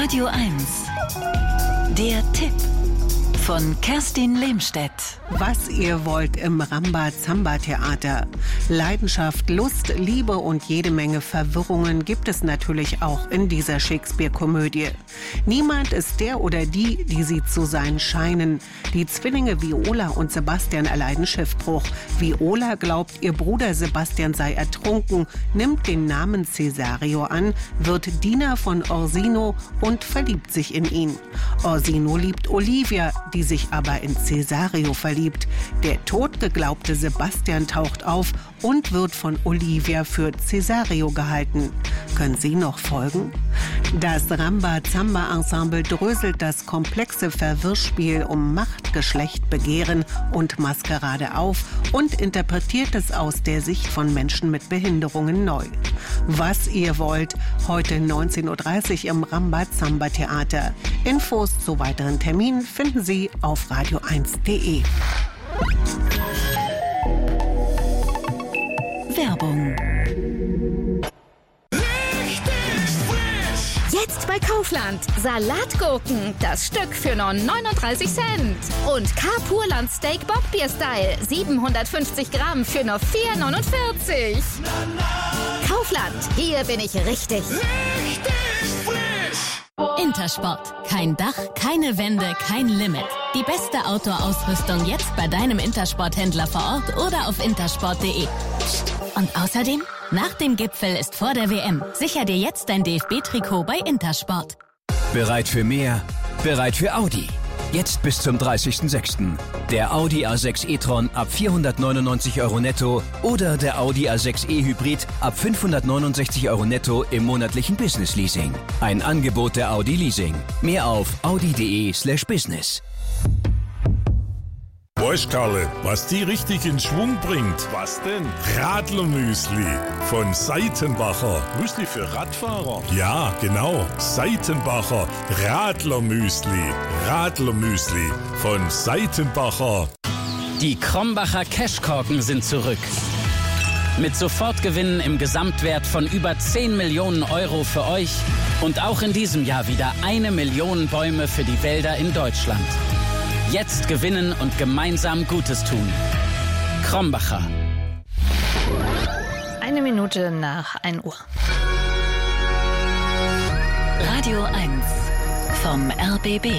Radio 1. Der Tipp von Kerstin Lehmstedt. Was ihr wollt im Rambazamba-Theater. Leidenschaft, Lust, Liebe und jede Menge Verwirrungen gibt es natürlich auch in dieser Shakespeare-Komödie. Niemand ist der oder die sie zu sein scheinen. Die Zwillinge Viola und Sebastian erleiden Schiffbruch. Viola glaubt, ihr Bruder Sebastian sei ertrunken, nimmt den Namen Cesario an, wird Diener von Orsino und verliebt sich in ihn. Orsino liebt Olivia, die sich aber in Cesario verliebt. Der totgeglaubte Sebastian taucht auf und wird von Olivia für Cesario gehalten. Können Sie noch folgen? Das Rambazamba-Ensemble dröselt das komplexe Verwirrspiel um Macht, Geschlecht, Begehren und Maskerade auf und interpretiert es aus der Sicht von Menschen mit Behinderungen neu. Was ihr wollt, heute 19.30 Uhr im Rambazamba-Theater. Infos zu weiteren Terminen finden Sie auf radio1.de. Werbung. Jetzt bei Kaufland. Salatgurken, das Stück für nur 39 Cent. Und K-Purland Steak Bockbier-Style, 750 Gramm für nur 4,49. Kaufland, hier bin ich richtig. Intersport. Kein Dach, keine Wände, kein Limit. Die beste Outdoor-Ausrüstung jetzt bei deinem Intersport-Händler vor Ort oder auf intersport.de. Und außerdem, nach dem Gipfel ist vor der WM. Sicher dir jetzt dein DFB-Trikot bei Intersport. Bereit für mehr? Bereit für Audi. Jetzt bis zum 30.06. Der Audi A6 e-tron ab 499 € netto oder der Audi A6 e-Hybrid ab 569 € netto im monatlichen Business-Leasing. Ein Angebot der Audi Leasing. Mehr auf audi.de/business. Weißt Karle, was die richtig in Schwung bringt? Was denn? Radlermüsli von Seitenbacher. Müsli für Radfahrer? Ja, genau. Seitenbacher Radlermüsli. Radlermüsli von Seitenbacher. Die Krombacher Cashkorken sind zurück. Mit Sofortgewinnen im Gesamtwert von über 10 Millionen € für euch und auch in diesem Jahr wieder 1 Million Bäume für die Wälder in Deutschland. Jetzt gewinnen und gemeinsam Gutes tun. Krombacher. 1 Minute nach 1 Uhr. Radio 1 vom RBB.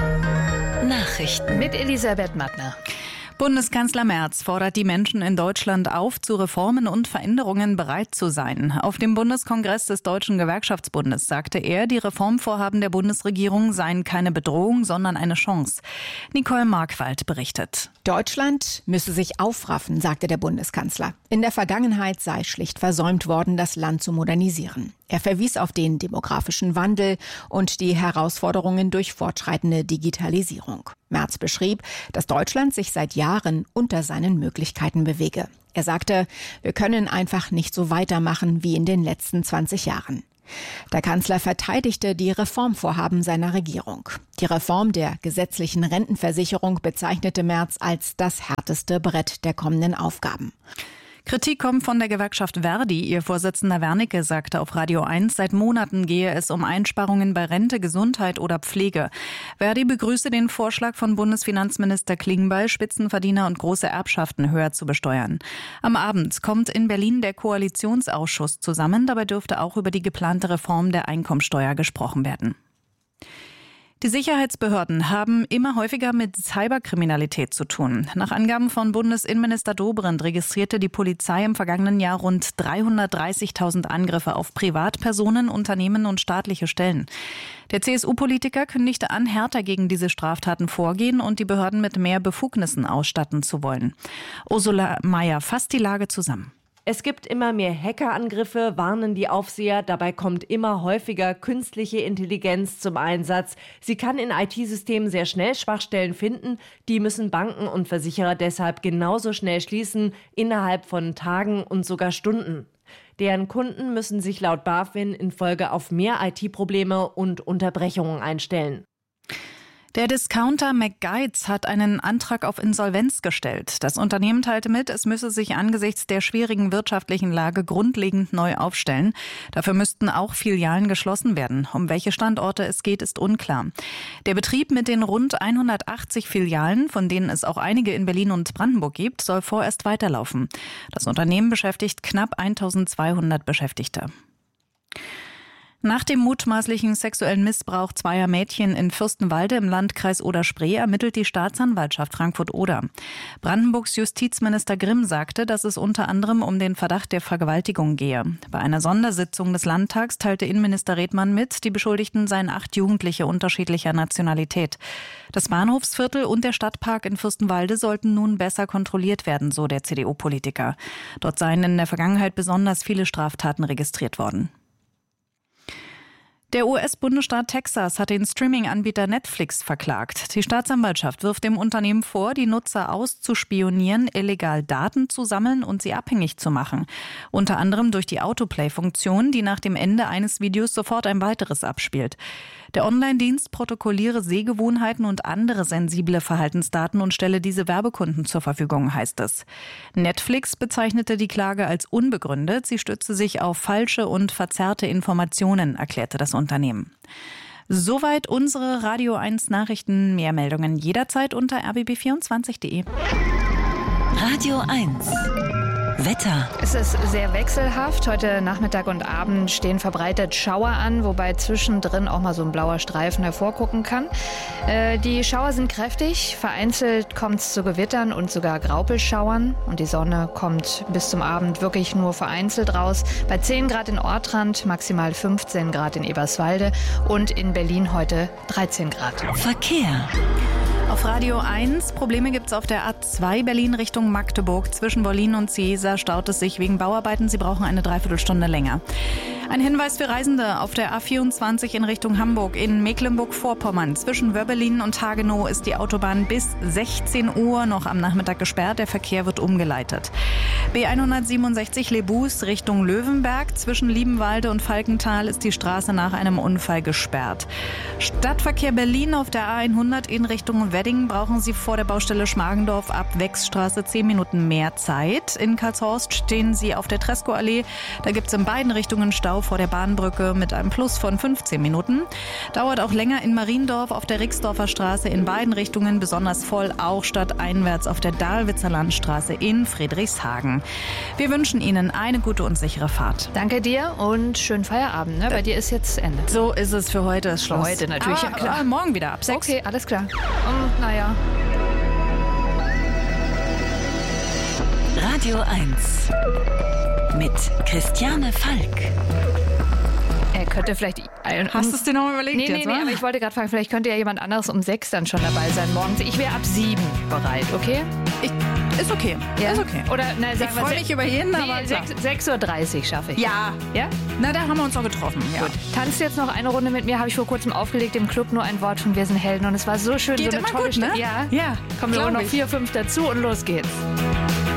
Nachrichten Mit Elisabeth Mattner. Bundeskanzler Merz fordert die Menschen in Deutschland auf, zu Reformen und Veränderungen bereit zu sein. Auf dem Bundeskongress des Deutschen Gewerkschaftsbundes sagte er, die Reformvorhaben der Bundesregierung seien keine Bedrohung, sondern eine Chance. Nicole Markwald berichtet. Deutschland müsse sich aufraffen, sagte der Bundeskanzler. In der Vergangenheit sei schlicht versäumt worden, das Land zu modernisieren. Er verwies auf den demografischen Wandel und die Herausforderungen durch fortschreitende Digitalisierung. Merz beschrieb, dass Deutschland sich seit Jahren unter seinen Möglichkeiten bewege. Er sagte, wir können einfach nicht so weitermachen wie in den letzten 20 Jahren. Der Kanzler verteidigte die Reformvorhaben seiner Regierung. Die Reform der gesetzlichen Rentenversicherung bezeichnete Merz als das härteste Brett der kommenden Aufgaben. Kritik kommt von der Gewerkschaft Verdi. Ihr Vorsitzender Wernicke sagte auf Radio 1, seit Monaten gehe es um Einsparungen bei Rente, Gesundheit oder Pflege. Verdi begrüße den Vorschlag von Bundesfinanzminister Klingbeil, Spitzenverdiener und große Erbschaften höher zu besteuern. Am Abend kommt in Berlin der Koalitionsausschuss zusammen. Dabei dürfte auch über die geplante Reform der Einkommensteuer gesprochen werden. Die Sicherheitsbehörden haben immer häufiger mit Cyberkriminalität zu tun. Nach Angaben von Bundesinnenminister Dobrindt registrierte die Polizei im vergangenen Jahr rund 330.000 Angriffe auf Privatpersonen, Unternehmen und staatliche Stellen. Der CSU-Politiker kündigte an, härter gegen diese Straftaten vorgehen und die Behörden mit mehr Befugnissen ausstatten zu wollen. Ursula Mayer fasst die Lage zusammen. Es gibt immer mehr Hackerangriffe, warnen die Aufseher. Dabei kommt immer häufiger künstliche Intelligenz zum Einsatz. Sie kann in IT-Systemen sehr schnell Schwachstellen finden. Die müssen Banken und Versicherer deshalb genauso schnell schließen, innerhalb von Tagen und sogar Stunden. Deren Kunden müssen sich laut BaFin in Folge auf mehr IT-Probleme und Unterbrechungen einstellen. Der Discounter McGuides hat einen Antrag auf Insolvenz gestellt. Das Unternehmen teilte mit, es müsse sich angesichts der schwierigen wirtschaftlichen Lage grundlegend neu aufstellen. Dafür müssten auch Filialen geschlossen werden. Um welche Standorte es geht, ist unklar. Der Betrieb mit den rund 180 Filialen, von denen es auch einige in Berlin und Brandenburg gibt, soll vorerst weiterlaufen. Das Unternehmen beschäftigt knapp 1200 Beschäftigte. Nach dem mutmaßlichen sexuellen Missbrauch zweier Mädchen in Fürstenwalde im Landkreis Oder-Spree ermittelt die Staatsanwaltschaft Frankfurt-Oder. Brandenburgs Justizminister Grimm sagte, dass es unter anderem um den Verdacht der Vergewaltigung gehe. Bei einer Sondersitzung des Landtags teilte Innenminister Redmann mit, die Beschuldigten seien 8 Jugendliche unterschiedlicher Nationalität. Das Bahnhofsviertel und der Stadtpark in Fürstenwalde sollten nun besser kontrolliert werden, so der CDU-Politiker. Dort seien in der Vergangenheit besonders viele Straftaten registriert worden. Der US-Bundesstaat Texas hat den Streaming-Anbieter Netflix verklagt. Die Staatsanwaltschaft wirft dem Unternehmen vor, die Nutzer auszuspionieren, illegal Daten zu sammeln und sie abhängig zu machen. Unter anderem durch die Autoplay-Funktion, die nach dem Ende eines Videos sofort ein weiteres abspielt. Der Online-Dienst protokolliere Sehgewohnheiten und andere sensible Verhaltensdaten und stelle diese Werbekunden zur Verfügung, heißt es. Netflix bezeichnete die Klage als unbegründet. Sie stütze sich auf falsche und verzerrte Informationen, erklärte das Unternehmen. Soweit unsere Radio 1 Nachrichten. Mehr Meldungen jederzeit unter rbb24.de. Radio 1 Wetter. Es ist sehr wechselhaft. Heute Nachmittag und Abend stehen verbreitet Schauer an, wobei zwischendrin auch mal so ein blauer Streifen hervorgucken kann. Die Schauer sind kräftig. Vereinzelt kommt es zu Gewittern und sogar Graupelschauern. Und die Sonne kommt bis zum Abend wirklich nur vereinzelt raus. Bei 10 Grad in Ortrand, maximal 15 Grad in Eberswalde und in Berlin heute 13 Grad. Verkehr. Auf Radio 1. Probleme gibt's auf der A2 Berlin Richtung Magdeburg. Zwischen Wollin und Ciesa staut es sich wegen Bauarbeiten. Sie brauchen eine Dreiviertelstunde länger. Ein Hinweis für Reisende auf der A24 in Richtung Hamburg. In Mecklenburg-Vorpommern zwischen Wöbbelin und Hagenow ist die Autobahn bis 16 Uhr noch am Nachmittag gesperrt. Der Verkehr wird umgeleitet. B167 Lebus Richtung Löwenberg. Zwischen Liebenwalde und Falkenthal ist die Straße nach einem Unfall gesperrt. Stadtverkehr Berlin auf der A100 in Richtung Wedding brauchen Sie vor der Baustelle Schmargendorf ab Wechsstraße 10 Minuten mehr Zeit. In Karlshorst stehen Sie auf der Treskoallee. Da gibt es in beiden Richtungen Stau vor der Bahnbrücke mit einem Plus von 15 Minuten. Dauert auch länger in Mariendorf auf der Rixdorfer Straße in beiden Richtungen besonders voll, auch stadteinwärts auf der Dahlwitzer Landstraße in Friedrichshagen. Wir wünschen Ihnen eine gute und sichere Fahrt. Danke dir und schönen Feierabend. Ne? Bei dir ist jetzt Ende. So ist es für heute. Ist Schluss. Heute natürlich, ja klar. Morgen wieder ab 6. Okay, alles klar. Und naja. Radio 1 mit Christiane Falk. Er könnte vielleicht... Hast du es dir noch mal überlegt? Nee, aber ich wollte gerade fragen, vielleicht könnte ja jemand anderes um 6 dann schon dabei sein morgens. Ich wäre ab 7 bereit, okay? Ist okay. Ja? Ist okay. Oder, na, ich freue mich über jeden, aber 6:30 Uhr schaffe ich. Ja. Ja? Na, da haben wir uns doch getroffen. Ja. Gut. Tanzt jetzt noch eine Runde mit mir, habe ich vor kurzem aufgelegt im Club, nur ein Wort von Wir sind Helden und es war so schön. Geht so eine immer tolle gut, ne? Ja. Ja. Kommen wir noch 4, 5 dazu und los geht's.